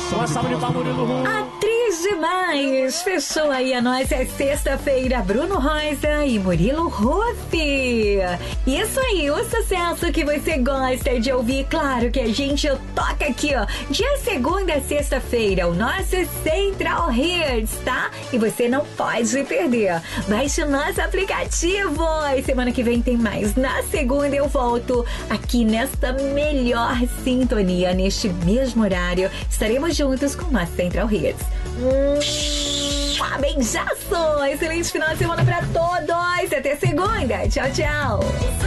Uma salva de palmas, Murilo Ru. Atriz demais! Fechou aí a nossa sexta-feira, Bruno Rosa e Murilo Huff. Isso aí, o sucesso que você gosta de ouvir. Claro que a gente toca aqui, ó, de segunda a sexta-feira, o nosso Central Hits, tá? E você não pode perder. Baixe o nosso aplicativo. E semana que vem tem mais. Na segunda eu volto aqui nesta melhor sintonia, neste mesmo horário. Estaremos juntos com o nosso Central Hits. Beijaço! Excelente final de semana pra todos! Até segunda! Tchau, tchau!